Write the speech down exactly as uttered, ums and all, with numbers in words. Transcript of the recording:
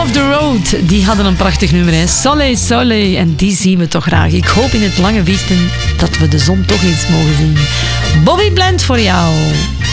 of the Road, die hadden een prachtig nummer. Hè? Soleil, soleil. En die zien we toch graag. Ik hoop in het lange westen dat we de zon toch eens mogen zien. Bobby Bland voor jou.